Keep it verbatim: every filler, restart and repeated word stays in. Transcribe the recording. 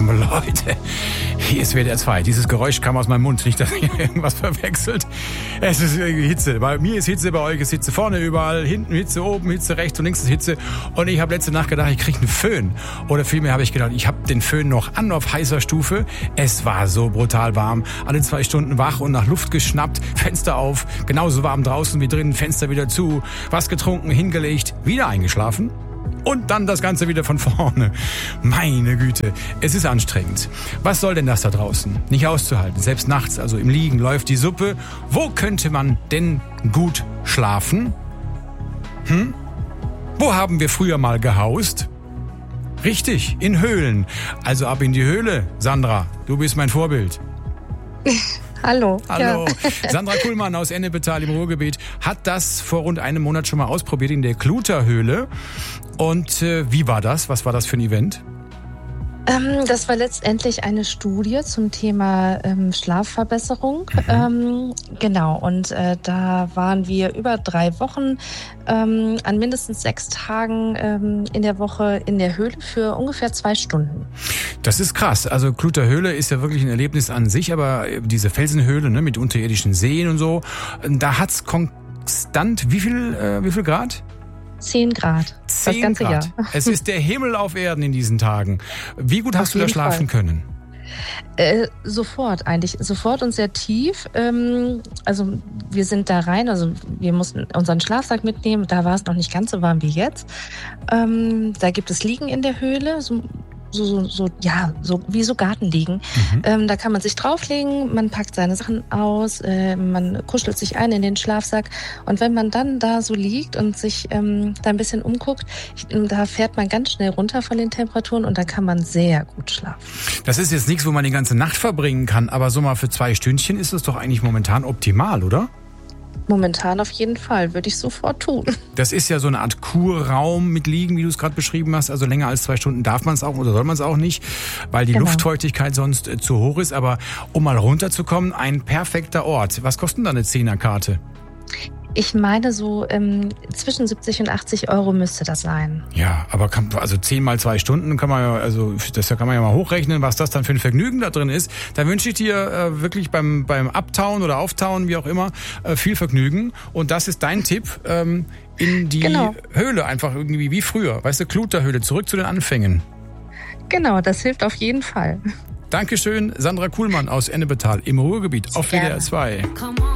Leute, hier ist W D R zwei. Dieses Geräusch kam aus meinem Mund, nicht, dass ihr irgendwas verwechselt. Es ist Hitze. Bei mir ist Hitze, bei euch ist Hitze. Vorne überall, hinten Hitze, oben Hitze, rechts und links ist Hitze. Und ich habe letzte Nacht gedacht, ich kriege einen Föhn. Oder vielmehr habe ich gedacht, ich habe den Föhn noch an auf heißer Stufe. Es war so brutal warm. Alle zwei Stunden wach und nach Luft geschnappt. Fenster auf, genauso warm draußen wie drin. Fenster wieder zu. Was getrunken, hingelegt, wieder eingeschlafen. Und dann das Ganze wieder von vorne. Meine Güte, es ist anstrengend. Was soll denn das da draußen? Nicht auszuhalten. Selbst nachts, also im Liegen, läuft die Suppe. Wo könnte man denn gut schlafen? Hm? Wo haben wir früher mal gehaust? Richtig, in Höhlen. Also ab in die Höhle, Sandra. Du bist mein Vorbild. Hallo. Hallo. Ja. Sandra Kuhlmann aus Ennepetal im Ruhrgebiet hat das vor rund einem Monat schon mal ausprobiert in der Kluterhöhle. Und äh, wie war das? Was war das für ein Event? Ähm, das war letztendlich eine Studie zum Thema ähm, Schlafverbesserung. Mhm. Ähm, genau, und äh, da waren wir über drei Wochen ähm, an mindestens sechs Tagen ähm, in der Woche in der Höhle für ungefähr zwei Stunden. Das ist krass. Also Kluterhöhle ist ja wirklich ein Erlebnis an sich, aber diese Felsenhöhle, ne, mit unterirdischen Seen und so, da hat's konstant wie viel, äh, wie viel Grad? Zehn Grad. Zehn das ganze Grad. Jahr. Es ist der Himmel auf Erden in diesen Tagen. Wie gut hast Auf du da jeden schlafen Fall. können? Äh, sofort eigentlich, sofort und sehr tief. Ähm, also wir sind da rein, also wir mussten unseren Schlafsack mitnehmen, da war es noch nicht ganz so warm wie jetzt. Ähm, da gibt es Liegen in der Höhle, so So, so, so, ja, so wie so Gartenliegen. Mhm. Ähm, da kann man sich drauflegen, man packt seine Sachen aus, äh, man kuschelt sich ein in den Schlafsack. Und wenn man dann da so liegt und sich ähm, da ein bisschen umguckt, da fährt man ganz schnell runter von den Temperaturen und dann kann man sehr gut schlafen. Das ist jetzt nichts, wo man die ganze Nacht verbringen kann, aber so mal für zwei Stündchen ist es doch eigentlich momentan optimal, oder? Momentan auf jeden Fall, würde ich sofort tun. Das ist ja so eine Art Kurraum mit Liegen, wie du es gerade beschrieben hast. Also länger als zwei Stunden darf man es auch oder soll man es auch nicht, weil die genau. Luftfeuchtigkeit sonst äh, zu hoch ist. Aber um mal runterzukommen, ein perfekter Ort. Was kostet denn da eine Zehnerkarte? Ich meine, so ähm, zwischen siebzig und achtzig Euro müsste das sein. Ja, aber kann, also zehn mal zwei Stunden kann man ja, also das kann man ja mal hochrechnen, was das dann für ein Vergnügen da drin ist. Da wünsche ich dir äh, wirklich beim beim Abtauen oder Auftauen, wie auch immer, äh, viel Vergnügen. Und das ist dein Tipp, ähm, in die genau. Höhle einfach irgendwie wie früher, weißt du, Kluterhöhle, zurück zu den Anfängen. Genau, das hilft auf jeden Fall. Dankeschön, Sandra Kuhlmann aus Ennepetal im Ruhrgebiet auf W D R zwei.